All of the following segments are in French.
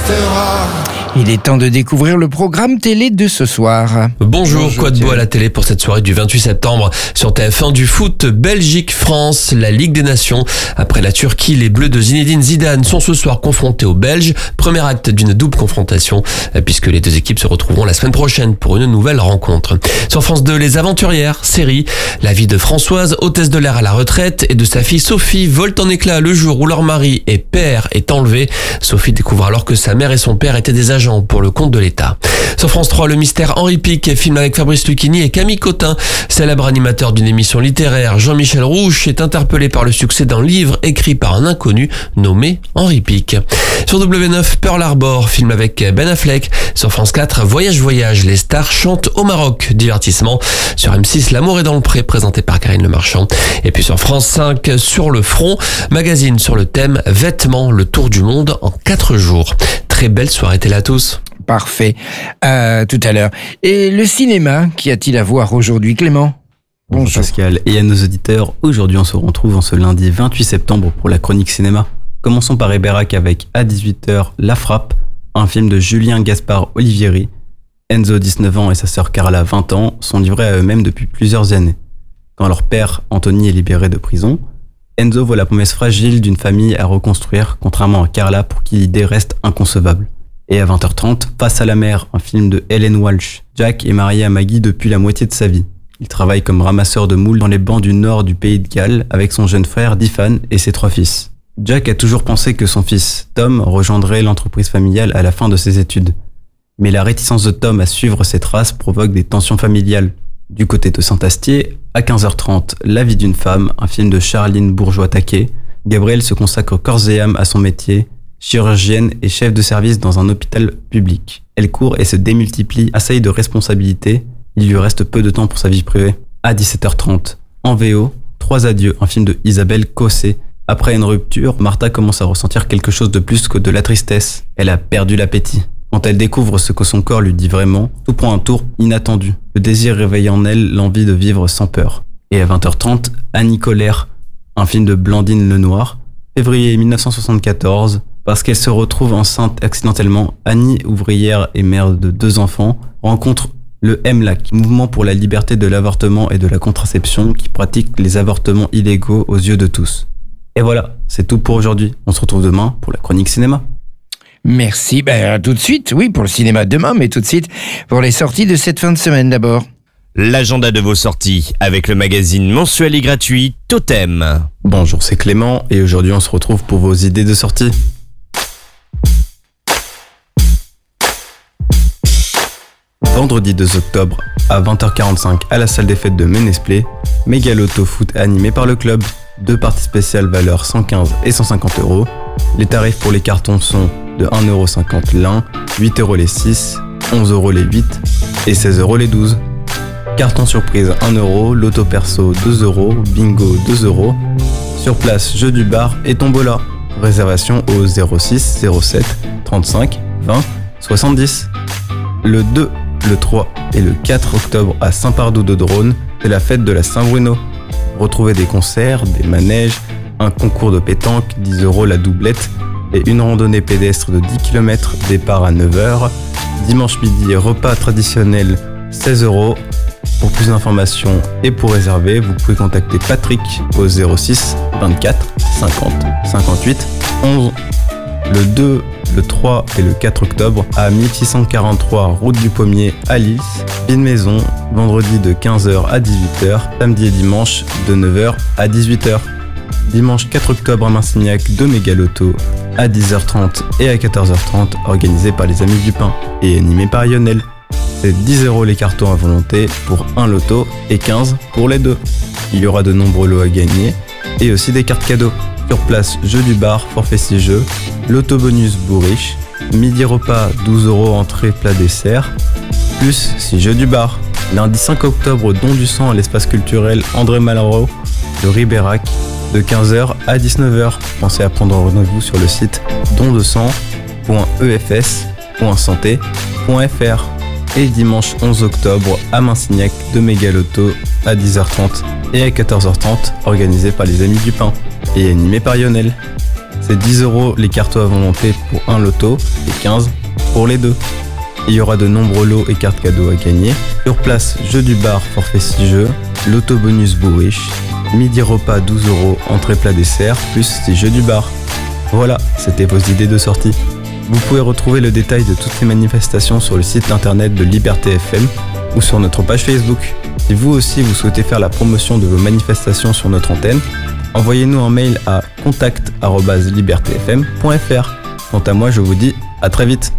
restera. Il est temps de découvrir le programme télé de ce soir. Bonjour, quoi de beau à la télé pour cette soirée du 28 septembre sur TF1 du foot Belgique-France, la Ligue des Nations. Après la Turquie, les Bleus de Zinedine Zidane sont ce soir confrontés aux Belges. Premier acte d'une double confrontation puisque les deux équipes se retrouveront la semaine prochaine pour une nouvelle rencontre. Sur France 2, Les Aventurières, série. La vie de Françoise, hôtesse de l'air à la retraite, et de sa fille Sophie vole en éclats le jour où leur mari et père est enlevé. Sophie découvre alors que sa mère et son père étaient des agents pour le compte de l'État. Sur France 3, le mystère Henri Pic, film avec Fabrice Lucchini et Camille Cotin. Célèbre animateur d'une émission littéraire, Jean-Michel Rouche est interpellé par le succès d'un livre écrit par un inconnu nommé Henri Pic. Sur W9, Pearl Harbor, film avec Ben Affleck. Sur France 4, Voyage, les stars chantent au Maroc. Divertissement. Sur M6, L'amour est dans le pré, présenté par Karine Le Marchand. Et puis sur France 5, Sur le front, magazine sur le thème Vêtements, le tour du monde en 4 jours. Très belle soirée télé à tous. Parfait. Tout à l'heure. Et le cinéma, qu'y a-t-il à voir aujourd'hui, Clément? Bonjour Pascal et à nos auditeurs. Aujourd'hui, on se retrouve en ce lundi 28 septembre pour la chronique cinéma. Commençons par Eberac avec à 18h La Frappe, un film de Julien Gaspard Olivieri. Enzo, 19 ans, et sa sœur Carla, 20 ans, sont livrés à eux-mêmes depuis plusieurs années. Quand leur père, Anthony, est libéré de prison, Enzo voit la promesse fragile d'une famille à reconstruire, contrairement à Carla pour qui l'idée reste inconcevable. Et à 20h30, Face à la mer, un film de Helen Walsh. Jack est marié à Maggie depuis la moitié de sa vie. Il travaille comme ramasseur de moules dans les bancs du nord du pays de Galles avec son jeune frère Diffan et ses 3 fils. Jack a toujours pensé que son fils, Tom, rejoindrait l'entreprise familiale à la fin de ses études. Mais la réticence de Tom à suivre ses traces provoque des tensions familiales. Du côté de Saint-Astier, à 15h30, La vie d'une femme, un film de Charline Bourgeois-Taquet. Gabrielle se consacre corps et âme à son métier, chirurgienne et chef de service dans un hôpital public. Elle court et se démultiplie, assaillie de responsabilités. Il lui reste peu de temps pour sa vie privée. À 17h30, en VO, 3 adieux, un film de Isabelle Cossé. Après une rupture, Martha commence à ressentir quelque chose de plus que de la tristesse. Elle a perdu l'appétit. Quand elle découvre ce que son corps lui dit vraiment, tout prend un tour inattendu. Le désir réveille en elle l'envie de vivre sans peur. Et à 20h30, Annie Colère, un film de Blandine Lenoir. Février 1974, parce qu'elle se retrouve enceinte accidentellement, Annie, ouvrière et mère de 2 enfants, rencontre le MLAC, Mouvement pour la liberté de l'avortement et de la contraception, qui pratique les avortements illégaux aux yeux de tous. Et voilà, c'est tout pour aujourd'hui. On se retrouve demain pour la chronique cinéma. Merci. Tout de suite, oui, pour le cinéma demain, mais tout de suite pour les sorties de cette fin de semaine d'abord. L'agenda de vos sorties avec le magazine mensuel et gratuit Totem. Bonjour, c'est Clément et aujourd'hui on se retrouve pour vos idées de sortie. Vendredi 2 octobre à 20h45 à la salle des fêtes de Ménesplé, Mégaloto Foot animé par le club. 2 parties spéciales valeur 115 et 150 €. Les tarifs pour les cartons sont de 1,50 € l'un, 8 € les 6, 11 € les 8 et 16 € les 12. Carton surprise 1 €, loto perso 2 €, bingo 2 €. Sur place, jeu du bar et tombola. Réservation au 06 07 35 20 70. Le 2, le 3 et le 4 octobre à Saint-Pardoux-de-Drône, c'est la fête de la Saint-Bruno. Retrouvez des concerts, des manèges, un concours de pétanque, 10 € la doublette et une randonnée pédestre de 10 km, départ à 9h. Dimanche midi, repas traditionnel 16 €. Pour plus d'informations et pour réserver, vous pouvez contacter Patrick au 06 24 50 58 11. Le 2, le 3 et le 4 octobre à 1643 route du Pommier à Lille, une maison, vendredi de 15h à 18h, samedi et dimanche de 9h à 18h. Dimanche 4 octobre à Massignac, 2 mégalotos à 10h30 et à 14h30, organisé par les Amis du Pain et animé par Lionel. C'est 10 € les cartons à volonté pour un loto et 15 pour les 2. Il y aura de nombreux lots à gagner et aussi des cartes cadeaux. Sur place, jeu du bar, forfait 6 jeux, loto bonus bourriche, midi repas 12 € entrée plat dessert, plus 6 jeux du bar. Lundi 5 octobre, don du sang à l'espace culturel André Malraux de Ribérac de 15h à 19h. Pensez à prendre rendez-vous sur le site dondesang.efs.santé.fr. Et dimanche 11 octobre à Massignac, 2 mégalotos à 10h30 et à 14h30, organisé par les Amis du Pain et animé par Lionel. C'est 10 € les cartons à volonté pour un loto et 15 pour les deux. Il y aura de nombreux lots et cartes cadeaux à gagner. Sur place, jeu du bar, forfait 6 jeux, loto bonus bourriche, midi repas 12 €, entrée plat dessert, plus 6 jeux du bar. Voilà, c'était vos idées de sortie. Vous pouvez retrouver le détail de toutes les manifestations sur le site internet de Liberté FM ou sur notre page Facebook. Si vous aussi vous souhaitez faire la promotion de vos manifestations sur notre antenne, envoyez-nous un mail à contact@libertefm.fr. Quant à moi, je vous dis à très vite.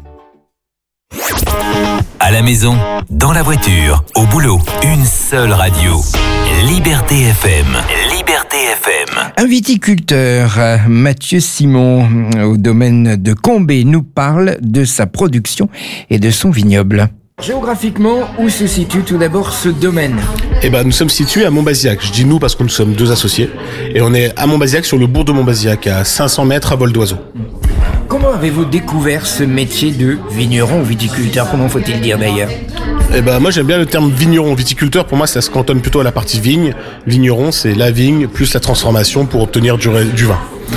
À la maison, dans la voiture, au boulot, une seule radio. Liberté FM. Liberté FM. Un viticulteur, Mathieu Simon, au domaine de Combé, nous parle de sa production et de son vignoble. Géographiquement, où se situe tout d'abord ce domaine ? Nous sommes situés à Montbazillac. Je dis nous parce que nous sommes deux associés. Et on est à Montbazillac, sur le bourg de Montbazillac, à 500 mètres à vol d'oiseau. Comment avez-vous découvert ce métier de vigneron ou viticulteur ? Comment faut-il dire d'ailleurs ? Moi j'aime bien le terme vigneron. Viticulteur, pour moi ça se cantonne plutôt à la partie vigne. Vigneron, c'est la vigne plus la transformation pour obtenir du vin.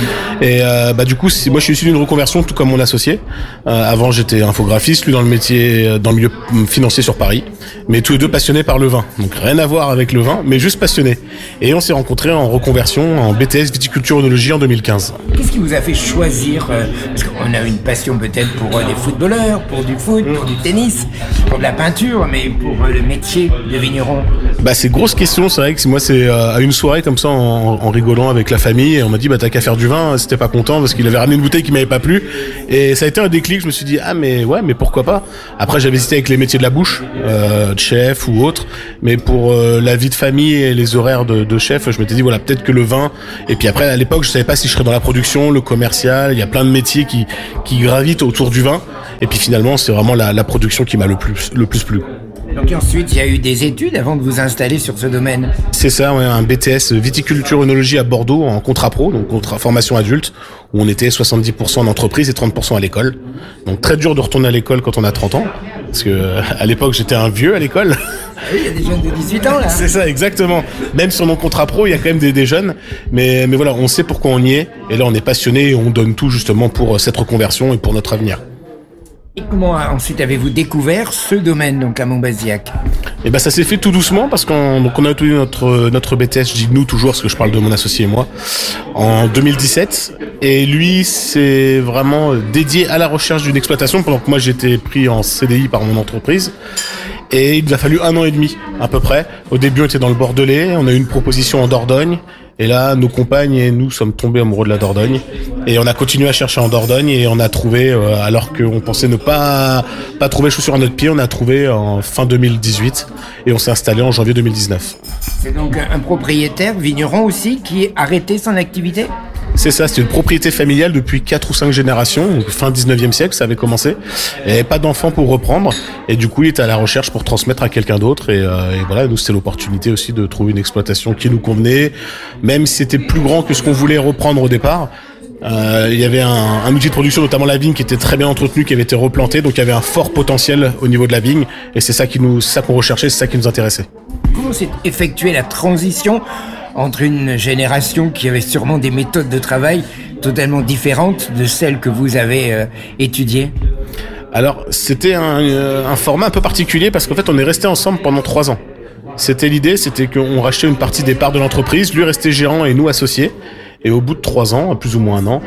Et du coup, moi je suis issu d'une reconversion tout comme mon associé. Avant j'étais infographiste, lui dans le milieu financier sur Paris, mais tous les deux passionnés par le vin. Donc rien à voir avec le vin, mais juste passionnés. Et on s'est rencontrés en reconversion en BTS viticulture œnologie en 2015. Qu'est-ce qui vous a fait choisir parce qu'on a une passion peut-être pour les footballeurs, pour du foot, pour du tennis, pour de la peinture, mais pour le métier de vigneron. C'est grosse question, c'est vrai que moi c'est à une soirée comme ça en rigolant avec la famille et on m'a dit t'as qu'à faire du vin. C'était pas content parce qu'il avait ramené une bouteille qui m'avait pas plu et ça a été un déclic. Je me suis dit mais pourquoi pas. Après j'avais hésité avec les métiers de la bouche, de chef ou autre, mais pour la vie de famille et les horaires de chef, je m'étais dit peut-être que le vin. Et puis après à l'époque je savais pas si je serais dans la production, le commercial. Il y a plein de métiers qui gravitent autour du vin. Et puis finalement c'est vraiment la production qui m'a le plus plu. Donc ensuite, il y a eu des études avant de vous installer sur ce domaine. C'est ça, un BTS viticulture œnologie à Bordeaux en contrat pro, donc contrat formation adulte, où on était 70% en entreprise et 30% à l'école. Donc très dur de retourner à l'école quand on a 30 ans, parce que à l'époque j'étais un vieux à l'école. Oui, il y a des jeunes de 18 ans là. C'est ça, exactement. Même sur mon contrat pro, il y a quand même des jeunes, mais voilà, on sait pourquoi on y est, et là on est passionné et on donne tout justement pour cette reconversion et pour notre avenir. Et comment ensuite avez-vous découvert ce domaine donc à Montbazillac ? Ça s'est fait tout doucement parce qu'on a obtenu notre BTS, je dis nous toujours parce que je parle de mon associé et moi, en 2017. Et lui, c'est vraiment dédié à la recherche d'une exploitation pendant que moi j'étais pris en CDI par mon entreprise. Et il nous a fallu 1 an et demi à peu près. Au début, on était dans le Bordelais, on a eu une proposition en Dordogne. Et là, nos compagnes et nous sommes tombés amoureux de la Dordogne. Et on a continué à chercher en Dordogne et on a trouvé, alors qu'on pensait ne pas trouver chaussures à notre pied, on a trouvé en fin 2018 et on s'est installé en janvier 2019. C'est donc un propriétaire vigneron aussi qui a arrêté son activité ? C'est ça, c'est une propriété familiale depuis 4 ou 5 générations, donc fin 19e siècle, ça avait commencé. Il n'y avait pas d'enfants pour reprendre, et du coup, il était à la recherche pour transmettre à quelqu'un d'autre, et voilà, nous, c'était l'opportunité aussi de trouver une exploitation qui nous convenait, même si c'était plus grand que ce qu'on voulait reprendre au départ. Il y avait un outil de production, notamment la vigne, qui était très bien entretenu, qui avait été replanté, donc il y avait un fort potentiel au niveau de la vigne, et c'est ça qu'on recherchait, c'est ça qui nous intéressait. Comment s'est effectuée la transition entre une génération qui avait sûrement des méthodes de travail totalement différentes de celles que vous avez étudiées ? Alors, c'était un format un peu particulier parce qu'en fait, on est resté ensemble pendant 3 ans. C'était l'idée, c'était qu'on rachetait une partie des parts de l'entreprise, lui restait gérant et nous associés. Et au bout de 3 ans, plus ou moins 1 an,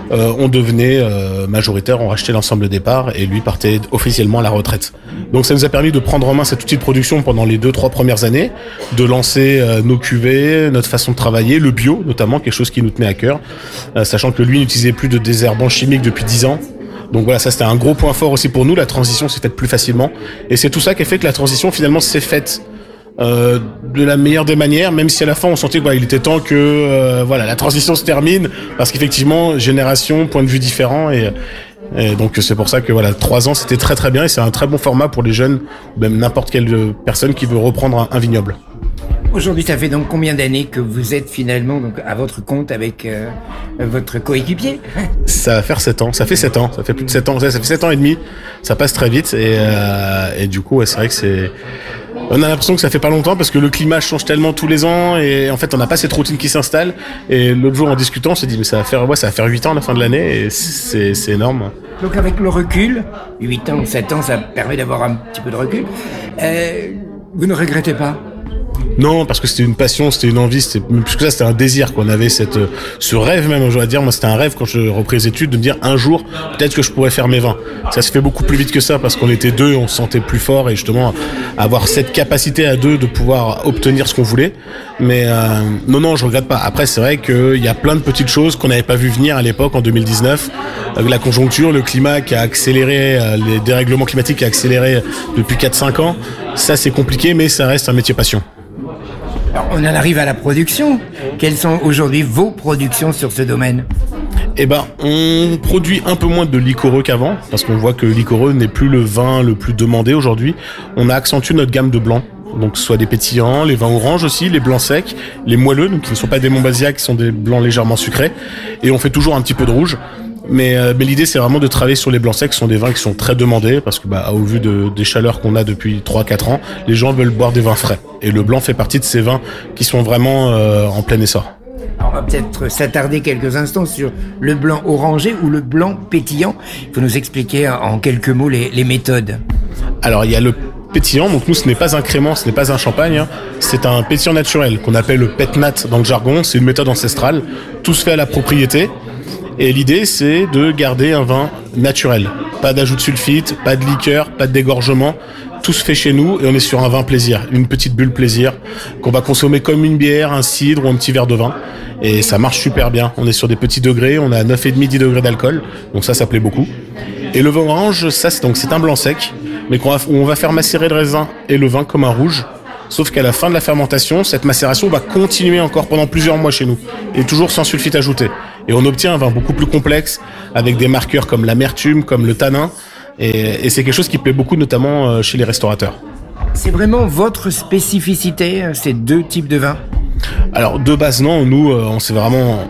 on devenait majoritaire, on rachetait l'ensemble des parts et lui partait officiellement à la retraite. Donc ça nous a permis de prendre en main cet outil de production pendant les 2-3 premières années, de lancer nos cuvées, notre façon de travailler, le bio notamment, quelque chose qui nous tenait à cœur, sachant que lui n'utilisait plus de désherbants chimiques depuis 10 ans. Donc voilà, ça c'était un gros point fort aussi pour nous, la transition s'est faite plus facilement. Et c'est tout ça qui a fait que la transition finalement s'est faite de la meilleure des manières, même si à la fin on sentait qu'il était temps que la transition se termine, parce qu'effectivement génération, point de vue différent et donc c'est pour ça que 3 ans c'était très très bien et c'est un très bon format pour les jeunes ou même n'importe quelle personne qui veut reprendre un vignoble. Aujourd'hui, ça fait donc combien d'années que vous êtes finalement donc à votre compte avec votre coéquipier ? Ça va faire 7 ans, ça fait 7 ans, ça fait plus de 7 ans, ça fait 7 ans et demi, ça passe très vite et du coup c'est vrai que On a l'impression que ça fait pas longtemps parce que le climat change tellement tous les ans et en fait on n'a pas cette routine qui s'installe. Et l'autre jour en discutant on s'est dit mais ça va faire 8 ans à la fin de l'année et c'est énorme. Donc avec le recul, 8 ans, 7 ans, ça permet d'avoir un petit peu de recul. Vous ne regrettez pas ? Non, parce que c'était une passion, c'était une envie, plus que ça, c'était un désir, quoi. On avait ce rêve même, je dois dire, moi c'était un rêve quand je repris les études de me dire un jour, peut-être que je pourrais faire mes vins. Ça se fait beaucoup plus vite que ça parce qu'on était deux, on se sentait plus fort et justement avoir cette capacité à deux de pouvoir obtenir ce qu'on voulait. Mais non, je regrette pas. Après, c'est vrai qu'il y a plein de petites choses qu'on n'avait pas vu venir à l'époque en 2019. La conjoncture, le climat qui a accéléré, les dérèglements climatiques qui a accéléré depuis 4-5 ans. Ça, c'est compliqué, mais ça reste un métier passion. Alors, on en arrive à la production. Quelles sont aujourd'hui vos productions sur ce domaine ? Eh ben, on produit un peu moins de liquoreux qu'avant, parce qu'on voit que le liquoreux n'est plus le vin le plus demandé aujourd'hui. On a accentué notre gamme de blancs. Donc, soit des pétillants, les vins oranges aussi, les blancs secs, les moelleux, donc qui ne sont pas des Montbazillac, qui sont des blancs légèrement sucrés. Et on fait toujours un petit peu de rouge. Mais l'idée, c'est vraiment de travailler sur les blancs secs, qui sont des vins qui sont très demandés, parce que au vu des chaleurs qu'on a depuis 3-4 ans, les gens veulent boire des vins frais. Et le blanc fait partie de ces vins qui sont vraiment en plein essor. Alors, on va peut-être s'attarder quelques instants sur le blanc orangé ou le blanc pétillant. Il faut nous expliquer en quelques mots les méthodes. Alors, il y a le pétillant, donc nous ce n'est pas un crément, ce n'est pas un champagne, c'est un pétillant naturel qu'on appelle le pétnat dans le jargon, c'est une méthode ancestrale, tout se fait à la propriété. Et l'idée, c'est de garder un vin naturel. Pas d'ajout de sulfite, pas de liqueur, pas de dégorgement. Tout se fait chez nous et on est sur un vin plaisir, une petite bulle plaisir qu'on va consommer comme une bière, un cidre ou un petit verre de vin. Et ça marche super bien. On est sur des petits degrés, on a 9,5-10 degrés d'alcool. Donc ça plaît beaucoup. Et le vin orange, c'est un blanc sec, mais on va faire macérer le raisin et le vin comme un rouge. Sauf qu'à la fin de la fermentation, cette macération va continuer encore pendant plusieurs mois chez nous. Et toujours sans sulfite ajouté. Et on obtient un vin beaucoup plus complexe, avec des marqueurs comme l'amertume, comme le tanin. Et c'est quelque chose qui plaît beaucoup, notamment chez les restaurateurs. C'est vraiment votre spécificité, ces deux types de vins ? Alors, de base, non. Nous, on s'est vraiment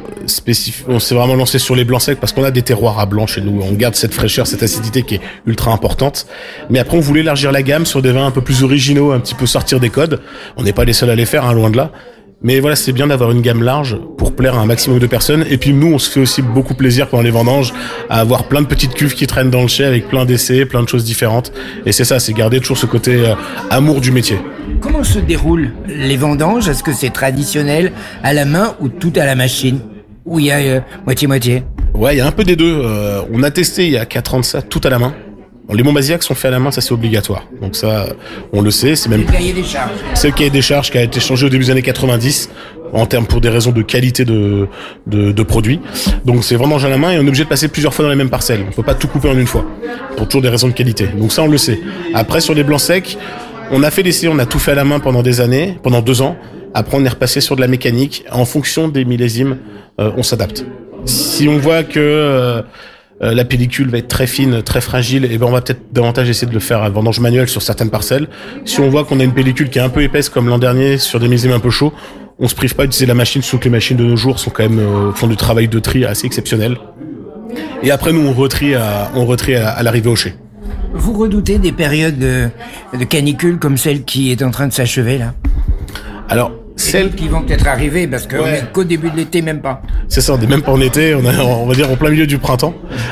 lancé sur les blancs secs parce qu'on a des terroirs à blanc chez nous. On garde cette fraîcheur, cette acidité qui est ultra importante. Mais après, on voulait élargir la gamme sur des vins un peu plus originaux, un petit peu sortir des codes. On n'est pas les seuls à les faire, loin de là. Mais voilà, c'est bien d'avoir une gamme large pour plaire à un maximum de personnes. Et puis nous, on se fait aussi beaucoup plaisir pendant les vendanges à avoir plein de petites cuves qui traînent dans le chai avec plein d'essais, plein de choses différentes. Et c'est ça, c'est garder toujours ce côté amour du métier. Comment se déroulent les vendanges ? Est-ce que c'est traditionnel à la main ou tout à la machine ? Ou il y a moitié-moitié ? Ouais, il y a un peu des deux. On a testé il y a 4 ans de ça, tout à la main. Les Montbazillac sont faits à la main, ça c'est obligatoire. Donc ça, on le sait, c'est même... Le cahier des charges. C'est le cahier des charges qui a été changé au début des années 90, en termes pour des raisons de qualité de produits. Donc c'est vraiment à la main et on est obligé de passer plusieurs fois dans les mêmes parcelles. On peut pas tout couper en une fois, pour toujours des raisons de qualité. Donc ça on le sait. Après sur les blancs secs, on a fait l'essai, on a tout fait à la main pendant des années, pendant 2 ans. Après on est repassé sur de la mécanique. En fonction des millésimes, on s'adapte. Si on voit que... la pellicule va être très fine, très fragile, et on va peut-être davantage essayer de le faire à vendange manuelle sur certaines parcelles. Si on voit qu'on a une pellicule qui est un peu épaisse comme l'an dernier sur des millésimes un peu chauds, on se prive pas d'utiliser la machine, sauf que les machines de nos jours sont quand même font du travail de tri assez exceptionnel. Et après nous on retrie à l'arrivée au chai. Vous redoutez des périodes de canicule comme celle qui est en train de s'achever là ? Alors celles qui vont peut-être arriver parce qu'on est qu'au début de l'été, même pas. C'est ça, on n'est même pas en été, on va dire en plein milieu du printemps.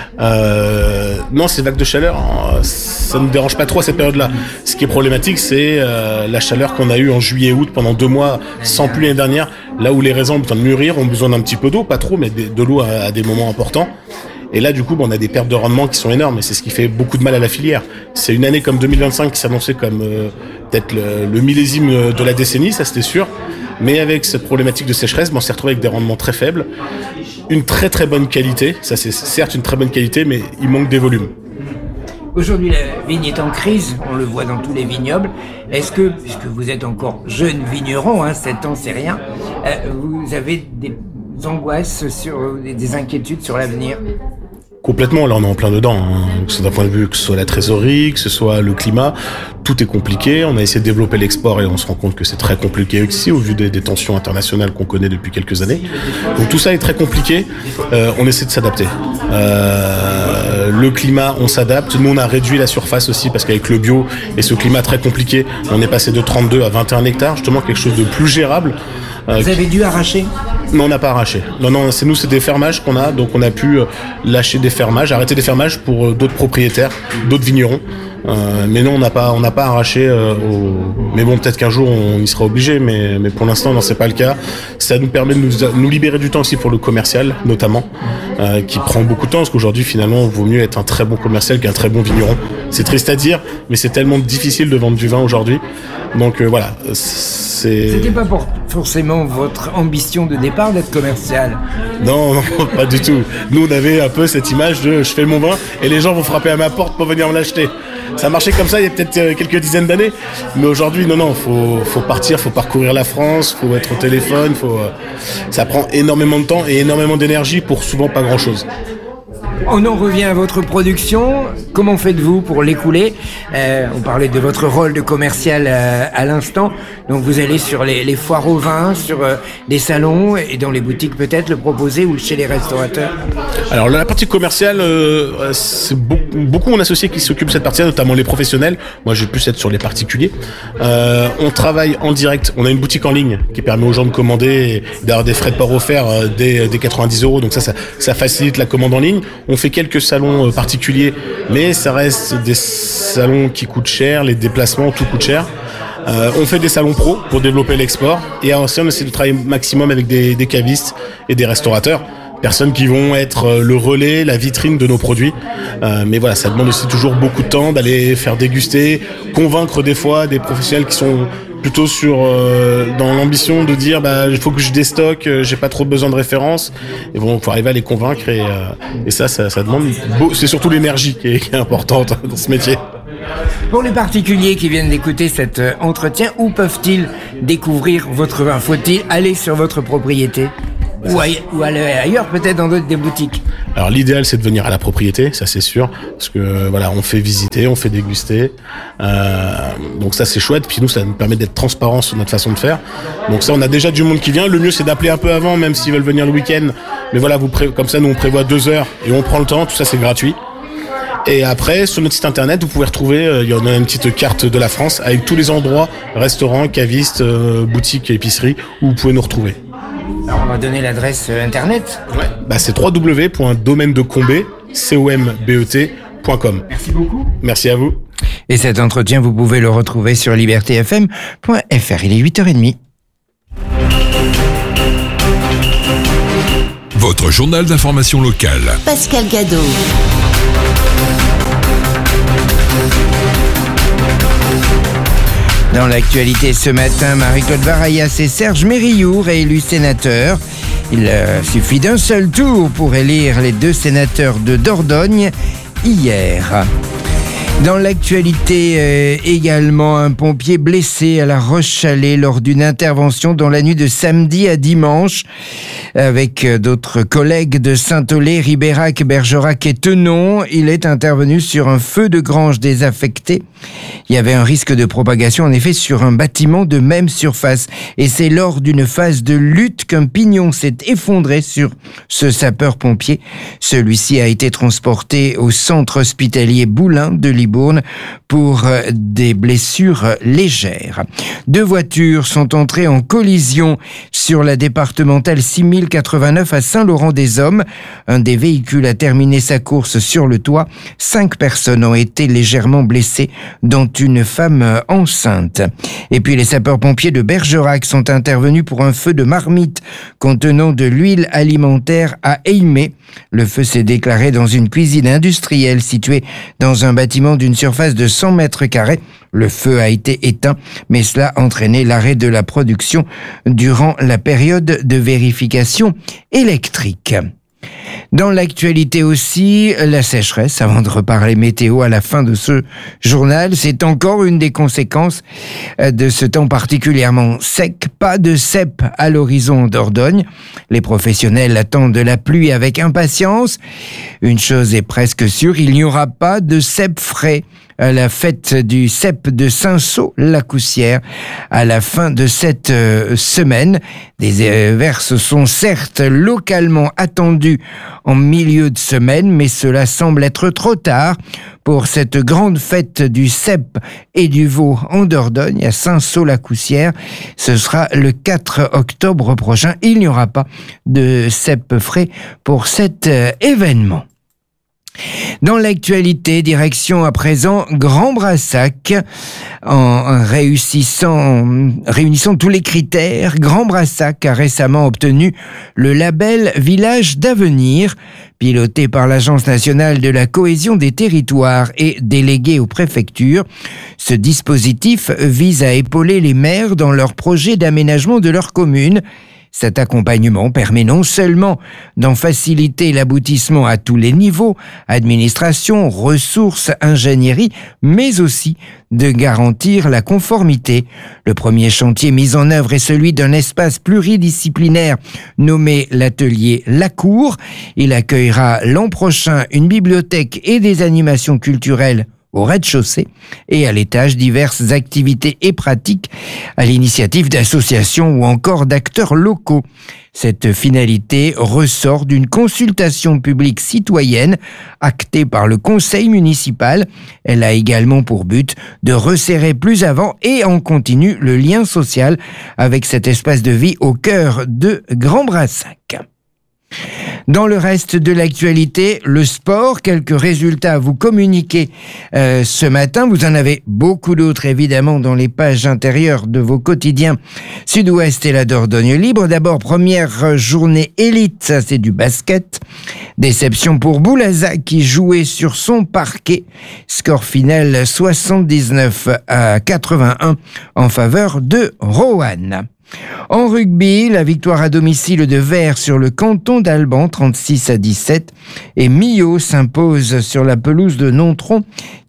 Non, ces vagues de chaleur, ça ne nous dérange pas trop à cette période-là. Ce qui est problématique, c'est la chaleur qu'on a eue en juillet-août pendant 2 mois sans pluie l'année dernière, là où les raisins ont besoin de mûrir, ont besoin d'un petit peu d'eau, pas trop, mais de l'eau à des moments importants. Et là, du coup, on a des pertes de rendement qui sont énormes et c'est ce qui fait beaucoup de mal à la filière. C'est une année comme 2025 qui s'annonçait comme peut-être le millésime de la décennie, ça c'était sûr. Mais avec cette problématique de sécheresse, on s'est retrouvé avec des rendements très faibles. Une très très bonne qualité, ça c'est certes une très bonne qualité, mais il manque des volumes. Aujourd'hui, la vigne est en crise, on le voit dans tous les vignobles. Est-ce que, puisque vous êtes encore jeune vigneron, 7 ans c'est rien, vous avez des angoisses, des inquiétudes sur l'avenir ? Complètement, là on est en plein dedans, que ce soit d'un point de vue que ce soit la trésorerie, que ce soit le climat, tout est compliqué. On a essayé de développer l'export et on se rend compte que c'est très compliqué aussi au vu des tensions internationales qu'on connaît depuis quelques années. Donc tout ça est très compliqué, on essaie de s'adapter. Le climat, on s'adapte. Nous, on a réduit la surface aussi parce qu'avec le bio et ce climat très compliqué, on est passé de 32 à 21 hectares, justement quelque chose de plus gérable. Vous avez dû arracher ? Non, on n'a pas arraché. Non, c'est des fermages qu'on a, donc on a pu lâcher des fermages, arrêter des fermages pour d'autres propriétaires, d'autres vignerons. Mais non, on n'a pas arraché. Mais bon, peut-être qu'un jour on y sera obligé, mais pour l'instant, non, c'est pas le cas. Ça nous permet de nous libérer du temps aussi pour le commercial, notamment, qui prend beaucoup de temps, parce qu'aujourd'hui, finalement, il vaut mieux être un très bon commercial qu'un très bon vigneron. C'est triste à dire, mais c'est tellement difficile de vendre du vin aujourd'hui. Donc voilà. C'était pas forcément votre ambition de départ d'être commercial? Non, pas du tout. Nous, on avait un peu cette image de je fais mon vin et les gens vont frapper à ma porte pour venir me l'acheter. Ça marchait comme ça il y a peut-être quelques dizaines d'années. Mais aujourd'hui, non, faut partir, faut parcourir la France, faut être au téléphone, ça prend énormément de temps et énormément d'énergie pour souvent pas grand-chose. On en revient à votre production. Comment faites-vous pour l'écouler ? On parlait de votre rôle de commercial à l'instant. Donc vous allez sur les foires au vin, sur des salons et dans les boutiques peut-être le proposer ou chez les restaurateurs ? Alors la partie commerciale, c'est beaucoup mon associé qui s'occupe de cette partie-là, notamment les professionnels. Moi je vais plus être sur les particuliers. On travaille en direct. On a une boutique en ligne qui permet aux gens de commander et d'avoir des frais de port offerts dès 90 €. Donc ça facilite la commande en ligne. On fait quelques salons particuliers, mais ça reste des salons qui coûtent cher, les déplacements, tout coûte cher. On fait des salons pro pour développer l'export et aussi on essaie de travailler maximum avec des cavistes et des restaurateurs. Personnes qui vont être le relais, la vitrine de nos produits. Mais voilà, ça demande aussi toujours beaucoup de temps d'aller faire déguster, convaincre des fois des professionnels qui sont plutôt dans l'ambition de dire il faut que je déstocke, j'ai pas trop besoin de références. Et bon, faut arriver à les convaincre et ça demande c'est surtout l'énergie qui est importante dans ce métier. Pour les particuliers qui viennent d'écouter cet entretien, où peuvent-ils découvrir votre vin ? Faut-il aller sur votre propriété ? Ou aller ailleurs, peut-être dans des boutiques. Alors l'idéal c'est de venir à la propriété, ça c'est sûr, parce que voilà, on fait visiter, on fait déguster, donc ça c'est chouette. Puis nous ça nous permet d'être transparent sur notre façon de faire. Donc ça on a déjà du monde qui vient. Le mieux c'est d'appeler un peu avant, même s'ils veulent venir le week-end. Mais voilà, comme ça nous on prévoit 2 heures et on prend le temps. Tout ça c'est gratuit. Et après, sur notre site internet, vous pouvez retrouver, il y en a une petite carte de la France avec tous les endroits, restaurants, cavistes, boutiques, épiceries, où vous pouvez nous retrouver. Alors on va donner l'adresse internet. Ouais. C'est www.domaine-de-combet.com. Merci beaucoup. Merci à vous. Et cet entretien, vous pouvez le retrouver sur libertéfm.fr. Il est 8h30. Votre journal d'information locale. Pascal Gadot. Dans l'actualité ce matin, Marie-Claude Varayas et Serge Mérillou, réélus sénateurs. Il suffit d'un seul tour pour élire les 2 sénateurs de Dordogne hier. Dans l'actualité également, un pompier blessé à La Roche-Chalais lors d'une intervention dans la nuit de samedi à dimanche avec d'autres collègues de Saint-Aulé, Ribérac, Bergerac et Tenon. Il est intervenu sur un feu de grange désaffecté. Il y avait un risque de propagation en effet sur un bâtiment de même surface. Et c'est lors d'une phase de lutte qu'un pignon s'est effondré sur ce sapeur-pompier. Celui-ci a été transporté au centre hospitalier Boulin de Libourne pour des blessures légères. 2 voitures sont entrées en collision sur la départementale 6089 à Saint-Laurent-des-Hommes. Un des véhicules a terminé sa course sur le toit. 5 personnes ont été légèrement blessées, dont une femme enceinte. Et puis les sapeurs-pompiers de Bergerac sont intervenus pour un feu de marmite contenant de l'huile alimentaire à Aimé. Le feu s'est déclaré dans une cuisine industrielle située dans un bâtiment d'une surface de 100 mètres carrés. Le feu a été éteint, mais cela a entraîné l'arrêt de la production durant la période de vérification électrique. Dans l'actualité aussi, la sécheresse, avant de reparler météo à la fin de ce journal, c'est encore une des conséquences de ce temps particulièrement sec. Pas de cèpe à l'horizon en Dordogne. Les professionnels attendent de la pluie avec impatience. Une chose est presque sûre, il n'y aura pas de cèpe frais à la fête du cep de Saint-Saul-la-Coussière à la fin de cette semaine. Des averses sont certes localement attendues prévu en milieu de semaine, mais cela semble être trop tard pour cette grande fête du cep et du veau en Dordogne, à Saint-Saul-la-Coussière. Ce sera le 4 octobre prochain. Il n'y aura pas de cep frais pour cet événement. Dans l'actualité, direction à présent Grand Brassac. En réunissant tous les critères, Grand Brassac a récemment obtenu le label Village d'avenir, piloté par l'Agence nationale de la cohésion des territoires et délégué aux préfectures. Ce dispositif vise à épauler les maires dans leurs projets d'aménagement de leur commune. Cet accompagnement permet non seulement d'en faciliter l'aboutissement à tous les niveaux, administration, ressources, ingénierie, mais aussi de garantir la conformité. Le premier chantier mis en œuvre est celui d'un espace pluridisciplinaire nommé l'atelier La Cour. Il accueillera l'an prochain une bibliothèque et des animations culturelles au rez-de-chaussée et à l'étage diverses activités et pratiques à l'initiative d'associations ou encore d'acteurs locaux. Cette finalité ressort d'une consultation publique citoyenne actée par le conseil municipal. Elle a également pour but de resserrer plus avant et en continu le lien social avec cet espace de vie au cœur de Grand Brassac. Dans le reste de l'actualité, le sport, quelques résultats à vous communiquer ce matin. Vous en avez beaucoup d'autres évidemment dans les pages intérieures de vos quotidiens Sud-Ouest et la Dordogne Libre. D'abord, première journée élite, ça c'est du basket. Déception pour Boulazac qui jouait sur son parquet. Score final 79-81 en faveur de Roanne. En rugby, la victoire à domicile de Vert sur le canton d'Alban, 36-17, et Millau s'impose sur la pelouse de Nontron,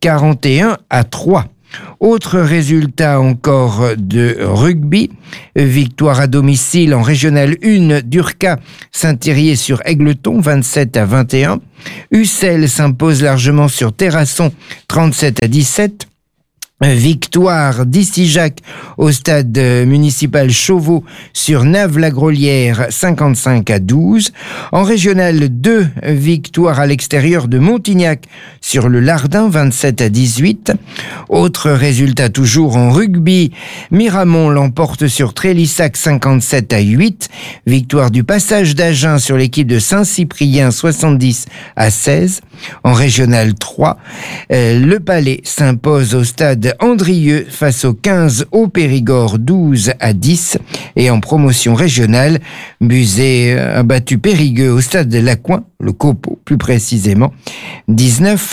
41-3. Autre résultat encore de rugby, victoire à domicile en régionale 1 d'Urca Saint-Thirier sur Égletons, 27-21. Ussel s'impose largement sur Terrasson, 37-17. Victoire d'Istijac au stade municipal Chauveau sur Naves-la-Grolière 55-12. En régional 2, victoire à l'extérieur de Montignac sur le Lardin 27-18. Autre résultat toujours en rugby, Miramont l'emporte sur Trélissac 57-8. Victoire du Passage d'Agen sur l'équipe de Saint-Cyprien 70-16. En régional 3, le Palais s'impose au stade Andrieux face aux 15 au Périgord 12-10. Et en promotion régionale, Buzet a battu Périgueux au stade de Lacoin, le Copeau plus précisément, 19-17.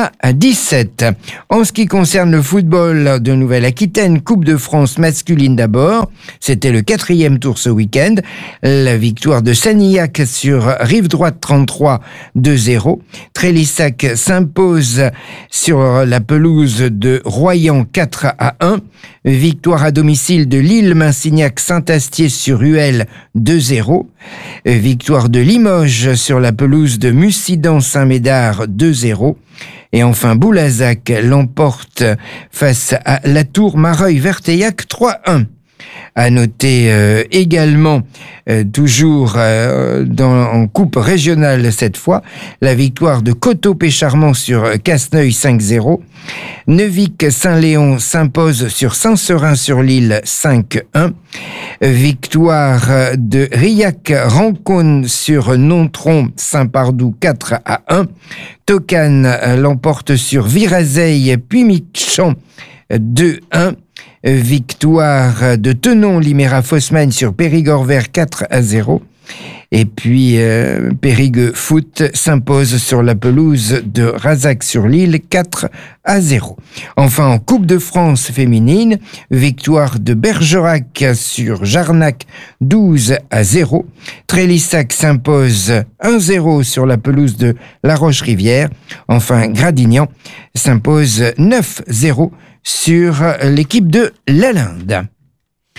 En ce qui concerne le football de Nouvelle-Aquitaine, Coupe de France masculine d'abord, c'était le 4e tour ce week-end. La victoire de Sanillac sur Rive-Droite 33-2-0. Trélissac s'impose sur la pelouse de Royan 4-1. Victoire à domicile de Lille-Massignac Saint-Astier sur Huel 2-0. Victoire de Limoges sur la pelouse de Mussidan Saint-Médard 2-0. Et enfin, Boulazac l'emporte face à la Tour Mareuil-Verteillac 3-1. À noter également, toujours en coupe régionale cette fois, la victoire de Coteau-Pécharmont sur Casneuil 5-0. Neuvik-Saint-Léon s'impose sur Saint-Seurin-sur-l'Île 5-1. Victoire de Riac-Rancône sur Nontron Saint-Pardoux 4-1. Tocane l'emporte sur Virazeille puis Michon 2-1. Victoire de Tenon-Liméra-Fosmagne sur Périgord-Vert 4-0. Et puis Périgueux Foot s'impose sur la pelouse de Razac-sur-l'Île 4-0. Enfin, en Coupe de France féminine, victoire de Bergerac sur Jarnac 12-0. Trélissac s'impose 1-0 sur la pelouse de La Roche-Rivière. Enfin, Gradignan s'impose 9-0 sur l'équipe de Lalinde.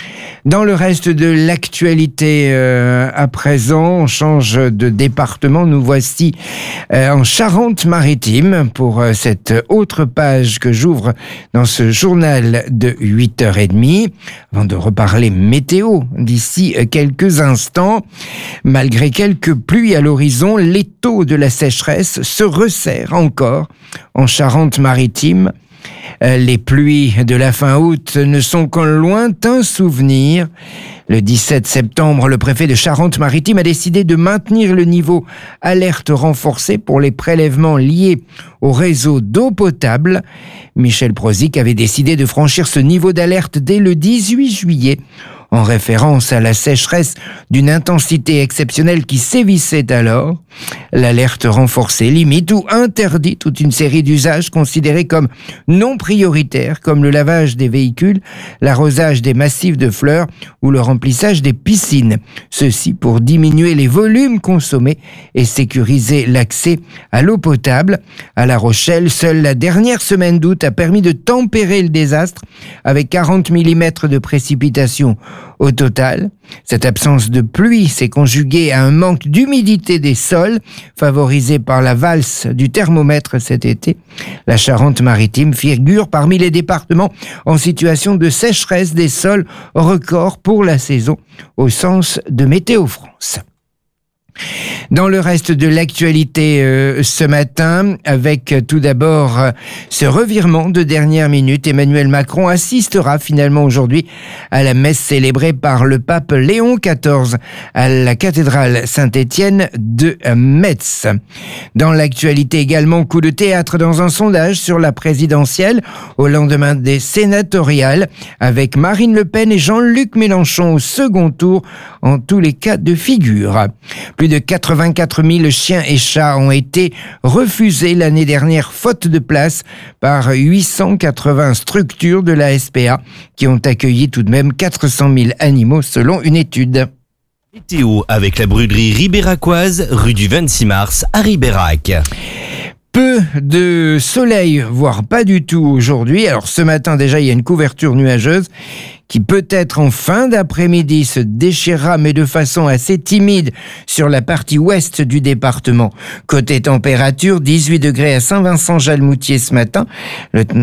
Dans le reste de l'actualité, à présent, on change de département. Nous voici en Charente-Maritime pour cette autre page que j'ouvre dans ce journal de 8h30. Avant de reparler météo d'ici quelques instants, malgré quelques pluies à l'horizon, l'étau de la sécheresse se resserre encore en Charente-Maritime. Les pluies de la fin août ne sont qu'un lointain souvenir. Le 17 septembre, le préfet de Charente-Maritime a décidé de maintenir le niveau alerte renforcé pour les prélèvements liés au réseau d'eau potable. Michel Prozic avait décidé de franchir ce niveau d'alerte dès le 18 juillet, en référence à la sécheresse d'une intensité exceptionnelle qui sévissait alors. L'alerte renforcée limite ou interdit toute une série d'usages considérés comme non prioritaires, comme le lavage des véhicules, l'arrosage des massifs de fleurs ou le remplissage des piscines. Ceci pour diminuer les volumes consommés et sécuriser l'accès à l'eau potable. À La Rochelle, seule la dernière semaine d'août a permis de tempérer le désastre avec 40 mm de précipitations au total. Cette absence de pluie s'est conjuguée à un manque d'humidité des sols, favorisé par la valse du thermomètre cet été. La Charente-Maritime figure parmi les départements en situation de sécheresse des sols record pour la saison, au sens de Météo France. Dans le reste de l'actualité ce matin, avec tout d'abord ce revirement de dernière minute, Emmanuel Macron assistera finalement aujourd'hui à la messe célébrée par le pape Léon XIV à la cathédrale Saint-Étienne de Metz. Dans l'actualité également, coup de théâtre dans un sondage sur la présidentielle au lendemain des sénatoriales, avec Marine Le Pen et Jean-Luc Mélenchon au second tour, en tous les cas de figure. Plus de 84 000 chiens et chats ont été refusés l'année dernière faute de place par 880 structures de la SPA qui ont accueilli tout de même 400 000 animaux selon une étude. Météo avec la brûlerie ribéracoise, rue du 26 mars à Ribérac. Peu de soleil, voire pas du tout aujourd'hui. Alors ce matin déjà, il y a une couverture nuageuse qui peut-être en fin d'après-midi se déchirera, mais de façon assez timide sur la partie ouest du département. Côté température, 18 degrés à Saint-Vincent-Jalmoutier ce matin.